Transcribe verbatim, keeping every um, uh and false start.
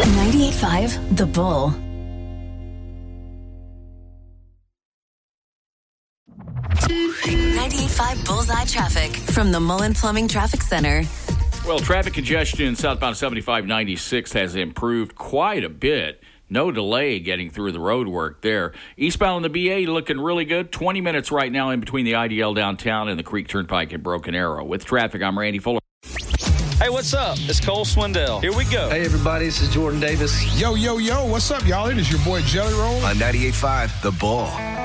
ninety-eight point five The Bull. ninety-eight point five Bullseye Traffic from the Mullen Plumbing Traffic Center. Well, traffic congestion southbound seventy-five ninety-six has improved quite a bit. No delay getting through the road work there. Eastbound on the B A looking really good. twenty minutes right now in between the I D L downtown and the Creek Turnpike and Broken Arrow. With traffic, I'm Randy Fuller. Hey, what's up? It's Cole Swindell. Here we go. Hey, everybody. This is Jordan Davis. Yo, yo, yo. What's up, y'all? It is your boy Jelly Roll. On ninety-eight point five The Bull.